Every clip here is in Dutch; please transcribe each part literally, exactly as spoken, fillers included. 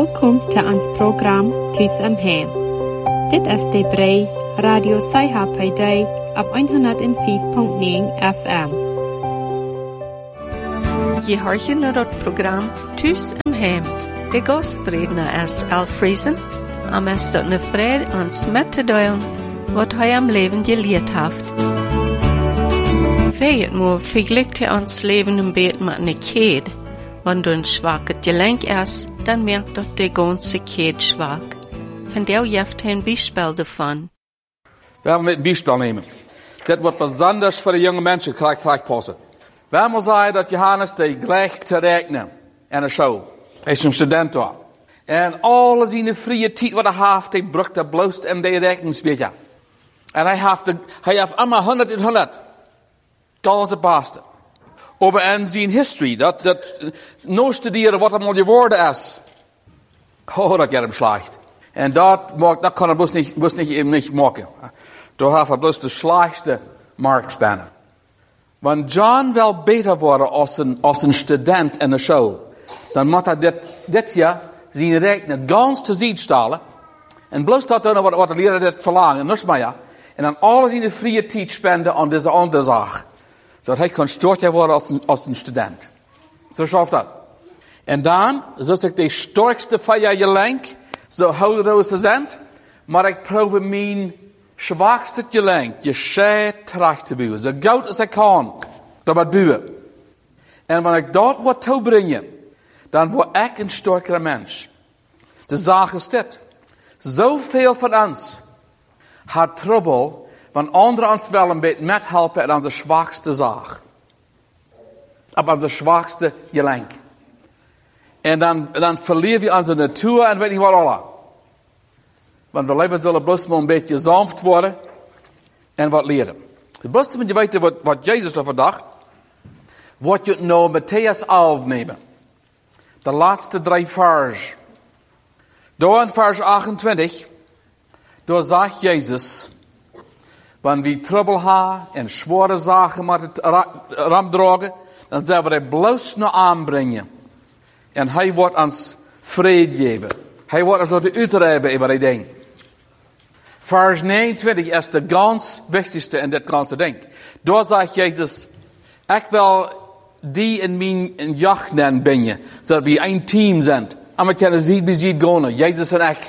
Welkom til ons program Tus om Hem. Dit is de brei Radio Saiha på dag op honderd og fem komma negen F M. Je hoort je naar het program Tus om Hem. De gastredner is Alfriesen, en is tot een vrede ons met te delen wat hij am leven geleerd heeft. Wij het moet vergelijk te ons leven een beetje met een keed. Wanneer een zwak het gelenk is, dan merkt dat de ganze keed zwak. Vandaar heeft hij een bijspel ervan. We gaan met een bijspel nemen. Dit wordt bijzonders voor de jonge mensen krijgt passen. We hebben zeggen dat Johannes de gleich te rekenen en een show. Hij is een student daar. En alles in de vrije tijd wat hij heeft, hij brukt dat bloos en de rekeningsbeetje. En hij heeft, de, hij heeft allemaal honderd en honderd. Ganze pasten. Over en zijn history, dat, dat no studeren wat allemaal geworden is. Oh, dat gaat hem slecht. En dat, mag, dat kan hij bloos niet, bloos niet, niet maken. Daar heeft hij bloos de slechtste markspannen. Want John wil beter worden als een, als een student in de school. Dan moet hij dit, dit jaar zijn rekenen gans te zien stellen. En bloos dat doen wat, wat de leraar dit verlangen, niks meer. En dan alles in de vrije tijd spenden aan deze andere zaak. Zodat hij kan stortje worden als een, als een student. Zo schaft dat. En dan, zoals ik de sterkste van je gelenk, zo houdeloos te zijn, maar ik probeer mijn zwakste gelenk, je schijt terug te buwen. Zo goed als ik kan, dat wat buwen. En wanneer ik dat wat toebrengen, dan word ik een sterkere mens. De zaak is dit. Zoveel van ons had trouble, want anderen ons wel een beetje met helpen aan de zwakste zaak. Op aan de zwakste gelenk. En dan, dan verliezen we onze natuur en weet niet wat alle. Want we leven zullen bloos maar een beetje zanft worden en wat leren. Het bloos moet je weten wat, wat Jezus ervoor dacht. Wat je nou Matthäus elf nemen. De laatste drie vers. Door in vers achtentwintig. Door zegt Jezus. Wanneer we trouble hebben en zware zaken met het ram dragen. Dan zullen we het bloos naar aanbrengen. En hij wordt ons vrede geven. Hij wordt ons de uitrijden over die ding. Vers negenentwintig is de gans wichtigste in dit ganse ding. Daar zegt Jezus, ik wil die in mijn jacht nemen binnen, zodat we een team zijn. En we kunnen zien wie ziet gaan, Jezus en ik.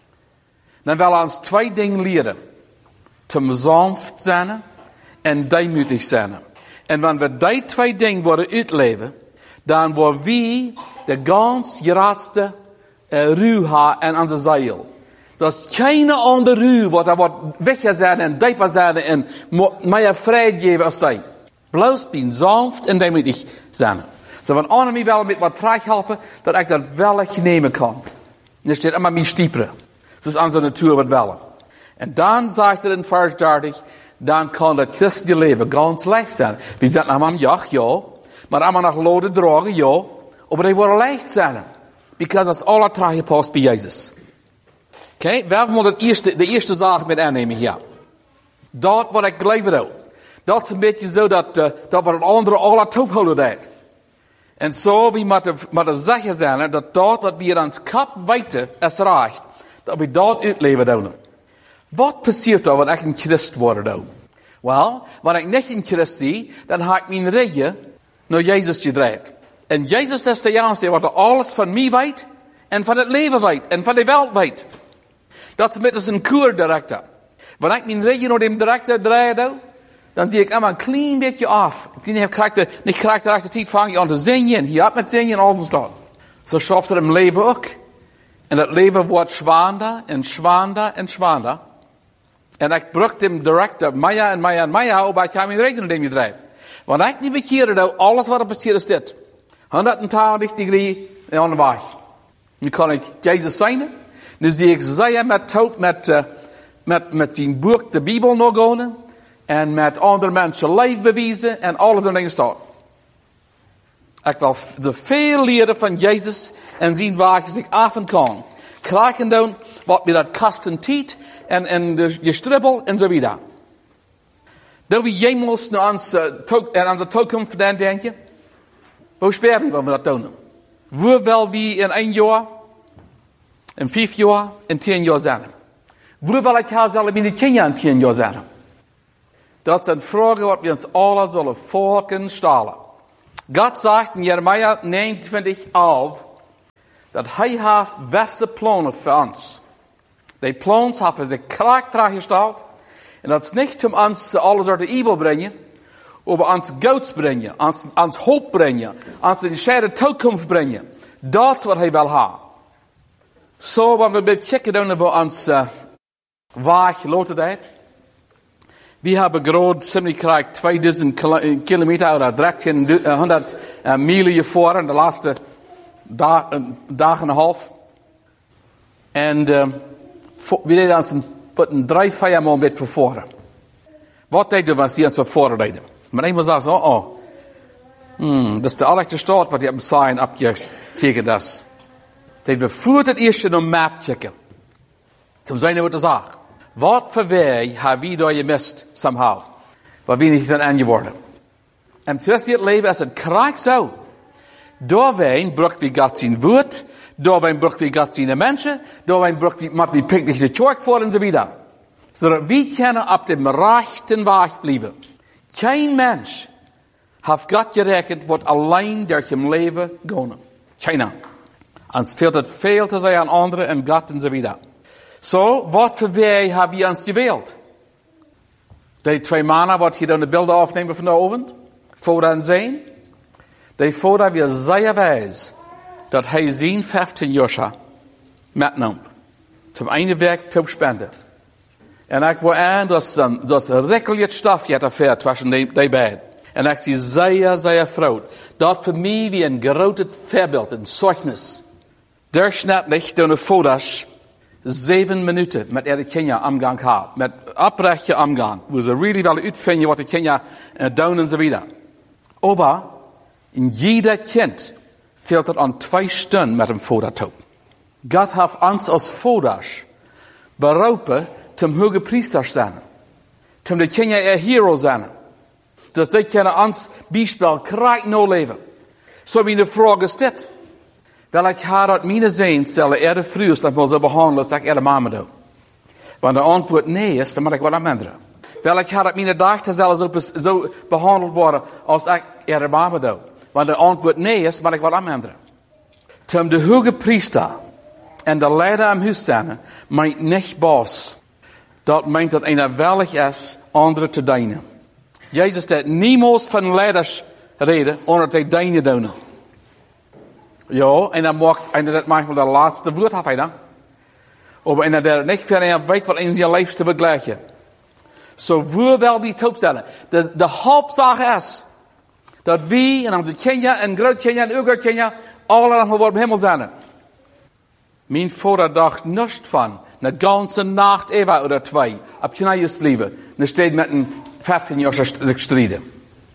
Dan willen we ons twee dingen leren. Te zanft zijn en deemoedig zijn. En wanneer we die twee dingen worden uitleven, dan worden we de gans geraadste uh, ruw en onze zeil. Dat is geen andere ruw wat er wordt weggezet en dieper zetten en meer vrede geven als die. Bloos ben zanft en deemoedig zijn. Zo van anderen mij wel met wat terug helpen, dat ik dat wel nemen kan. En er staat allemaal mijn stieperen. Dus onze natuur wat wel. En dan zegt er in vers dertig, dan kan het christelijke leven ganz licht zijn. We zijn allemaal jacht, ja. Maar allemaal nog loden dragen, ja. Maar die worden licht zijn. Because dat is alle teruggepast bij Jezus. Oké, okay? We hebben het eerste, de eerste zaak met aannemen hier. Dat wat ik geleverd heb. Dat is een beetje zo dat, uh, dat we het andere alle toephouden deed. En zo, we moeten, moeten zeggen zijn, dat dat wat we aan ons kap weten, is recht. Dat we dat uitleven doen. Wat passeert er wanneer ik een christ word? Wel, wanneer ik niet een christ zie, dan ga ik mijn regen naar Jezus gedraaid. En Jezus is de enige wat alles van mij weet, en van het leven weet, en van de wereld weet. Dat is met een kuur directeur. Wanneer ik mijn regen naar de directeur draai, dan zie ik allemaal een klein beetje af. Ik krijg de, niet krijg de rechte tijd van je aan te zingen, hier hebt met zingen en alles dat. Zo schaft er een leven ook. En dat leven wordt zwaarder en zwaarder en zwaarder. En ik brug hem direct Maya en Maya en Maya, maar ik ga mijn regen naar je draaien. Want ik niet bekeren, alles wat er passiert is dit. honderdtwintig degree aan de weg. Nu kan ik Jezus zijn. Nu zie ik zij met, met, uh, met, met zijn boek de Bijbel nog gaan. En met andere mensen leven bewijzen en alles en dingen staan. Ik wil de veel leren van Jezus en zien waar ik zich af en kan. Krijgen doen wat me dat kosten tijd en, en de gestribbel en zo wieder. Dat we jemals naar onze, uh, onze toekomst dan denken. Hoe spelen we wat we dat doen? Waar wil we in een jaar? in vijf jaar en tien jaar zijn. Hoe wil ik haar zelf in de tien jaar en tien jaar zijn? Dat zijn vragen wat we ons alle zullen volken stellen. God zegt in Jeremia negenentwintig elf dat hij heeft beste plannen voor ons. Die plannen hebben ze karakter gesteld. En dat is niet om ons alles uit de evil brengen, maar ons goeds brengen, ons, ons hoop brengen, ons in de toekomst brengen. Dat is wat hij wil hebben. Zo, wanneer we checken doen voor ons uh, weg loten dat. We hebben groot ziemlich krijg tweeduizend kilometer oder driehonderd uh, mijlen hiervoor in de laatste dag, uh, dag en een half. En uh, we deden ons een drie, vier maal met vervoeren. Wat deden we als die ons vervoeren deden? Maar iemand zegt, oh, oh. Hmm, dat is de allereerste staat wat je hebt zijn opgetekend is. Dat we voert het eerst een map checken. Toen zijn we wat te zeggen. Wat voor weg hebben we daar gemist, somehow? Waar we niet zijn aangeworden. En terwijl we het leven is het krijg zo. Doorwijn brukt we God zijn woord. Doorwijn brukt we God zijn mensen. Doorwijn brukt we, moet we pinkelijk de kerk voor en zo wieder. Zodat we kunnen op de rechten weg blijven. Geen mens heeft God gerekend wat alleen door zijn leven gaan. Geen. Ons fehlt het veel te zijn aan anderen en God en zo wieder. Zo, wat voor weg hebben we ons gewählt? Die twee mannen wat je dan de beelden afnemen vanavond, voor en zijn, die voordat we zeer wijs dat hij zijn vijftien jaar metnam, zum einde werk te spenden. En ik wil aan dat um, dat rekkelijk stof je affair tussen die, die beiden. En ik zie zeer, zeer vrolijk. Dat voor mij wie een groot voorbeeld, een zeugnis. Durchschnittlich door de foto's zeven minuten met de Kenia omgang gehad. Met oprechte omgang. Wo ze really willen uitvinden wat de Kenia uh, doen en zo wieder. Maar in jeder kind fehlt het aan twee stunden met een fototoop. God heeft ons als foto's beroepen zum hoge priester zijn. Zum de Kenia er hero zijn. Dus die kunnen ons bijspel krijgen no leven. Zo wie de vraag is dit. Wel, ik had uit mijn zin zullen eerder vroeg dat we zo behandelen als ik eerder mama doe. Want de antwoord nee is, dan moet ik wat amenderen. Wel, ik had uit mijn dachten zullen zo, zo behandeld worden als ik eerder mama doe. Want de antwoord nee is, moet ik wat amenderen. Toen de hoge priester en de leider am huis zijn, meint niet boos. Dat meint dat een wellig is, anderen te dienen. Jezus deed niemals van leiders reden, onder te dienen doen. Ja, en dan mag, en dat mag wel de laatste woord hebben dan. Maar en dat niet verder weet wat in zijn leven wil gleichen. Zo so, wel die top stellen. De, de hoofdzaak is, dat we en onze Kenia en groot Kenia en uw Kenia, allemaal voor de hemel zijn. Mijn vader dacht niets van, een ganze nacht even oder twee, op Kenia's blijven. Dan steed met een vijftien jaar strijden.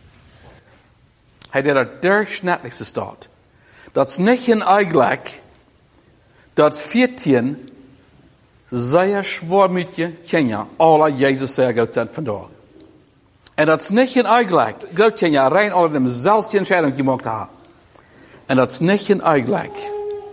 Hij deed er durchschnittelijkste staat. Dat is niet in eigenlijk dat veertien zeer zwaarmoedige Kenia alle Jezus zeer goed zijn vandaag. En dat is niet in eigenlijk groot Kenia rein alle dezelfde entscheiding gemaakt hebben. En dat is niet in eigenlijk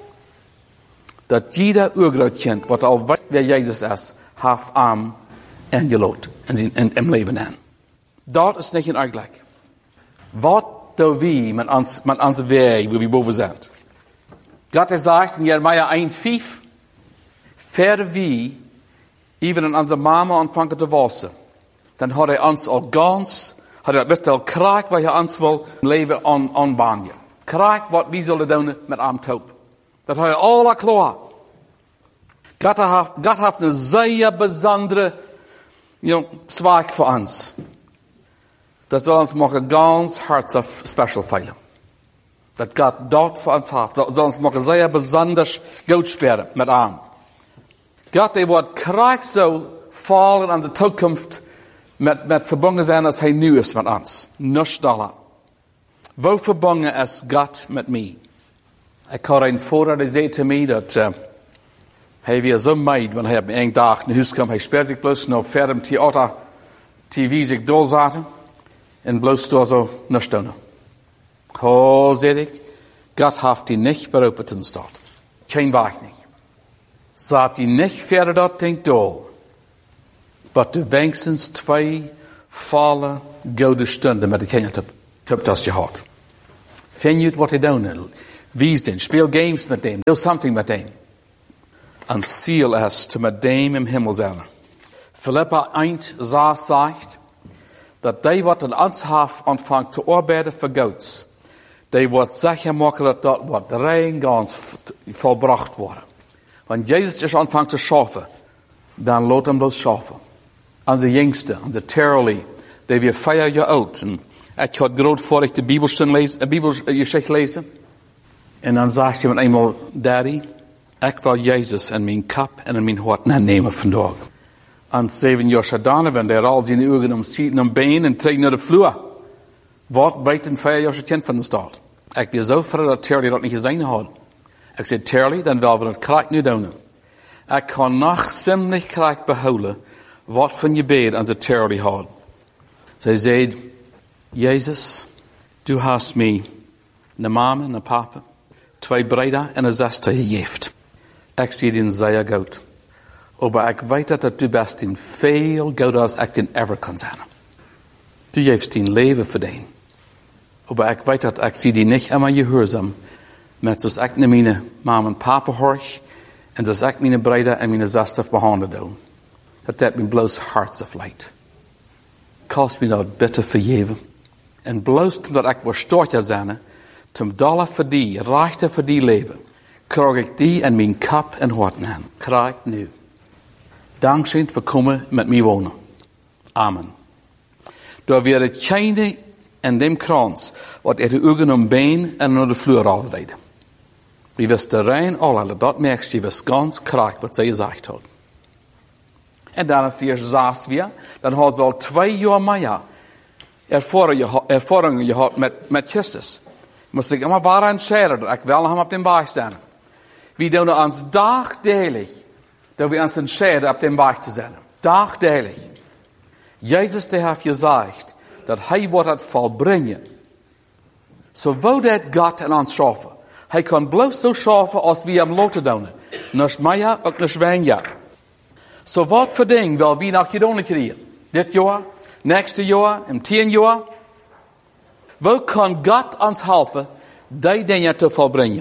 dat jeder oergroot kind wat al weet wie Jezus is, heeft aan en geloot en zijn in, in leven aan. Dat is niet in eigenlijk. Wat doen we met, ons, met onze weg waar we boven zijn? God heeft gezegd in Jeremia één vijf, verder wie even in onze mama ontvangen te wassen, dan had hij ons al gans, had hij best al kraak waar hij ons wil leven aan, aanbanen. Kraak wat we zullen doen met aan toop. Dat had hij al klaar. God heeft, God heeft een zeer bijzondere you know, zwaak voor ons. Dat zal ons mogen ganz hart special feilen. Dat God dat voor ons heeft. Dat zal ons mogen zeer bijzonder goed spelen met aan. God die wordt kracht zo vallen aan de toekomst met, met verbonden zijn als hij nu is met ons. Niets dollar. Wo verbonden is God met mij? Ik had een vader die zei te mij dat uh, hij weer zo meid, want hij op een dag naar huis kwam. Hij speelde zich bloos naar verder theater, T V zich doorzaten en bloos door zo naar stonden. Oh, zei ik, God heeft die niet beroepen ten staat. Geen weg niet. zat hij niet verder dat denkt door, maar de wenigstens twee volle gouden stunden met de kinderen op dat je had. Vind je uit wat hij doen? Wies den, speel games met hem, doe something met hem. En ziel is te met hem im himmel zijn. Philippa één zes zegt, dat die wat in ons heeft ontvangt te arbeiden voor Gods, die wordt zeker maken dat dat wordt rein gans volbracht worden. Want Jezus is ontvangt te schaffen, dan laat hem bloos schaffen. Onze jongste, onze Terrell, die weer vijf jaar oud. En ik had groot voor ik de Bibelstund lezen, de Bibelgeschichte lezen. En dan zegt hij met eenmaal, Daddy, ik wil Jezus in mijn kap en in mijn hart nemen vandaag. En zeven jaar gedaan, daar al zijn ogen om zitten om been en treden naar de vloer. Wat weet een vijf jaar kind van de stad? Ik ben zo vrij dat Terry dat niet gezien had. Ik zei, Terry, dan willen we het krijg nu doen. Ik kan nog ziemlich krijg behouden wat van je bed aan ze Terry had. Zij zei, Jezus, du hast mij, een mama en een papa, twee breda en een zuster gegeven. Ik zie den zeer goed. Maar ik weet dat du best in veel gouder als ik den ever kan zijn. Du geeft den leven verdienen. Maar ik weet dat ik zie die niet aan mijn gehoorzaam, met zoals ik naar mijn mama en papa hoor, en zoals ik mijn breda en mijn zuster behandeld doe. Dat dat mijn bloos hart of leid. Kost me dat bitter vergeven. En bloos omdat ik was stortje zijn, tom dollar voor die, rechte voor die leven, krijg ik die in mijn kap en hart aan. Krijg nu. Dankzij voor komen met mij wonen. Amen. Door weer het schijnen en dem krans, wat er de ogen om been en naar de vloer rijden. Wie wist de rein alle, dat merkst je wist ganz krijg wat zij gezegd had. En dan is hier zes weer, dan had ze al twee jaar meer ervaringen gehad met, met Christus. Moest ik immer waar aan scheren, dat ik wel hem op den weg zijn. We doen ons dagdagelijk, dat we ons entscheiden op den weg te zijn. Dagdagelijk. Jezus die heeft gezegd, dat hij wordt het volbrengen. Zo wou dat God in ons schaffen. Hij kan bloos zo schaffen als we hem laten doen. Niet meer, ook niet weniger. Zo wat voor ding wil we nog gedaan krijgen? Dit jaar, nächste jaar, in tien jaar. Hoe kan God ons helpen die dingen te volbrengen?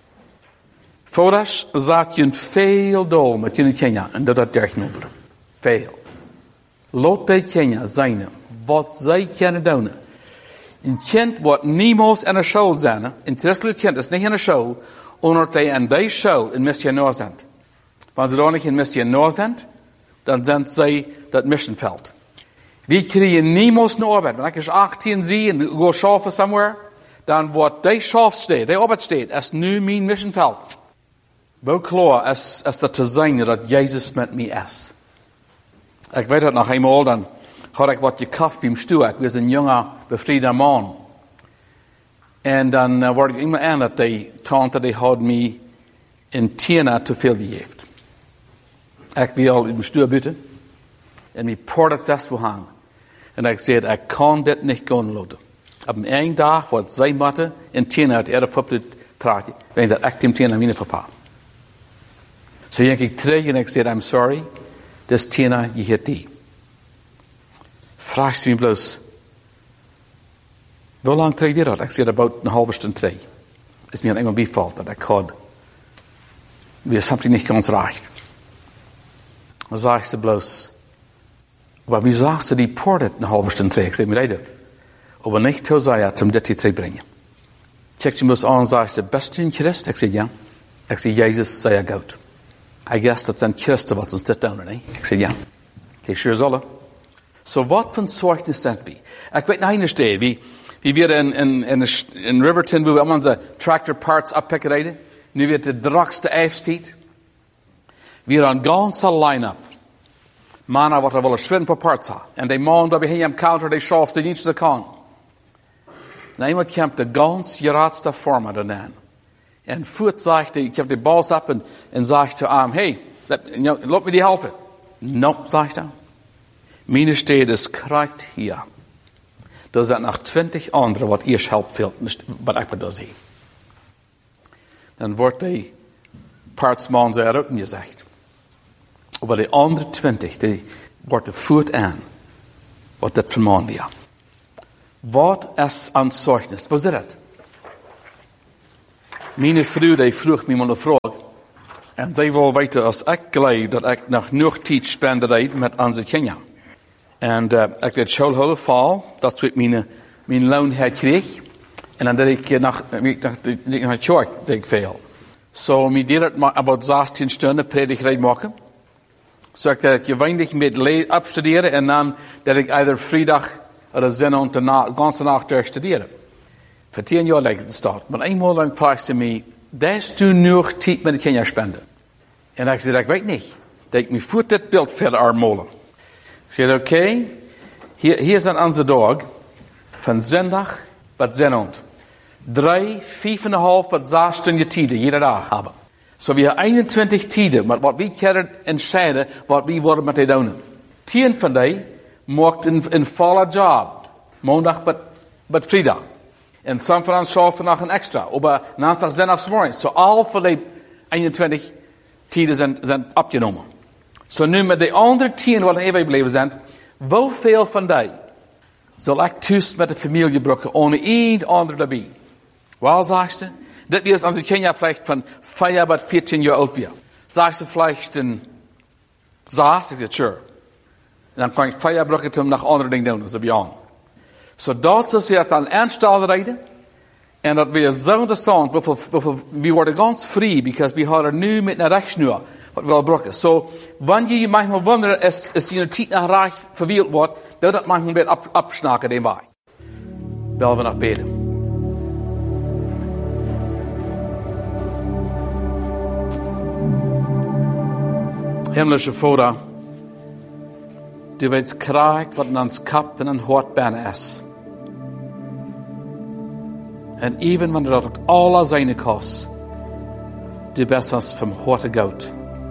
Voordat zat je veel doel met je kinderen en dat dat dertig Veel. Laat die kinderen zijn wat zij kunnen doen. Een kind wordt niemals in een school zijn. Een christelijk kind is niet in een school, omdat hij in die school een missionair zijn. Wanneer ze dan niet een missionair zijn, dan zijn zij dat missionveld. We krijgen niemals een arbeid. Wanneer ik achttien zie en go schaffen somewhere, dan wordt die schafsteed, die arbeidsteed, is nu mijn missionveld. Wel klaar is, is dat te zijn dat Jezus met mij is. Ik weet het nog eenmaal, dan had ik wat gekocht bij mijn stoel. Ik was een jonge, bevriende man. En dan uh, word ik iemand aan dat die tante die had mij in Tiena te veel gegeven. Ik wil al in mijn stoel buiten. En mijn poort het voor hangen. En ik zei, ik kan dit niet gaan laten. Op een één dag wat zij matten in Tiena het eerder voor het traatje. Weet dat ik die Tiena mijn papa. Zo ging ik terug en ik zei, I'm sorry. Dus Tiena, je hebt die. Vraag ze me bloos. Hoe lang terug weer dat? Ik zei, about een halve stund terug. Is me aan eenmaal bevalt dat ik had. Weer something niet ganz recht. Dan zei ze bloos. Maar wie zegt ze die poort het een halve stund terug? Ik zei, maar dat. Maar niet te zeggen om dit te terugbrengen. Check je me aan en zei ze, best een Christ? Ik zei, ja. Ik zei, Jezus zei ik goed. I guess dat zijn Christen wat ons dit doen, nee? Ik zei, ja. Ik sure zullen. Zo wat van zorgnis zijn we? Ik weet nog een steed. We, we weer in, in, in, in Riverton, waar we allemaal onze tractor parts oppikken rijden. Nu weer de dragste eifstiet. We hebben een ganse line-up. Mannen wat er willen schwimmen voor parts hebben. En die man dat we hier am counter, die schafft ze niet zo kan. En iemand komt de gans geraadste vormen daarna. En voet zegt, hij komt de baas op en, en zegt te hem, hey, let, you know, laat me die helpen. Nope, zegt hij. Mijn stad is krijgt hier. Er zijn nog twintig anderen wat eerst helpt veel, wat ik bedoel zie. Dan wordt die partsman zeer ook niet gezegd. Maar de andere twintig, die wordt voet aan. Wat dat vermaan weer. Wat is een zeugnis? Wat is dat? Mijn vrouw, die vroeg me een vraag. En die wil weten, als ik geloof dat ik nog genoeg tijd spendeer met onze kinderen. En uh, ik werd zo heel veel, dat ik mijn, mijn loon herkreeg. En dan deed ik nog, nog, nog een kerk, deed ik veel. Zo, ik deed het maar about zestien stunden predigrijd maken. Zo ik dat ik weinig met leed afstuderen en dan dat ik ieder vrijdag of zondag de na, ganse nacht durchstuderen. Voor tien jaar lijkt het staat. Maar eenmaal dan vraagt ze mij, dat is toen nog tijd met de kinderen spenden. En ik zei, ik weet niet. Dat ik me voet dit beeld verder armolen. Ik zei, oké, okay, hier, hier zijn onze dag. Van zondag tot zondag. Drie, vijf en een half tot zes stunden tijden, iedere dag hebben. Zo we hebben eenentwintig tijden, maar wat we kunnen entscheiden, wat we worden met die doen. Tien van die maakt een, een volle job. Maandag tot, tot vrijdag. En soms van ons schaffen nog een extra. Maar naast zondagsmorgen. Zo al van die eenentwintig tijden zijn, zijn opgenomen. Zo nu met de andere tien wat even gebleven zijn, hoeveel van die zal ik thuis met de familie brokken, ohne één ander daarbij? Wel, zegt ze, dit is als ik kinderen vielleicht van vijf tot veertien jaar oud weer. Zegt ze vielleicht een zes, ik zeg, sure. En dan kan ik vijf jaar brokken om nog andere dingen doen, zo beyond. Zo dat is het aan aanstel rijden. En dat weer zo interessant, we worden ganz vrij, because we hadden nu met een rechtsnuur, wat we al brokken. Zo, wanneer je manchmal wonderen, is, is je tijd nog recht verwield wordt, dat dat manchmal weer op, opsnaken den wij. Wel we nog beden. Himmlische Vader, du weet krijgt wat in ons kap en een hart bijna is. En even wanneer dat ook alle zijn kost, du bent ons van harte goud.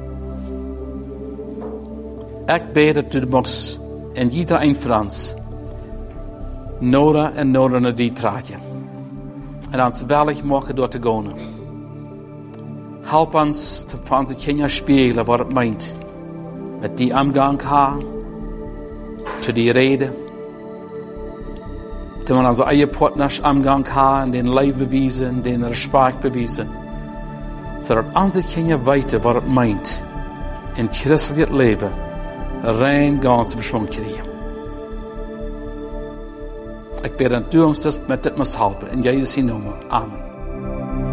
Ik bid dat du mocht in iedereen van ons nodig en nodig naar die traatje. En ons wellig maken door te gaan. Help ons van onze kinderen spelen wat het meint. Met die omgang gaan. Te die reden. Te we onze eigen partners omgang gaan. Den lief bewijzen. Den respect bewijzen. Zodat onze kinderen weten wat het meint. In christelijk leven. Rein gans beschwung krijgen. Ik bid dat u ons met dit moet helpen. In Jezus' naam. Amen.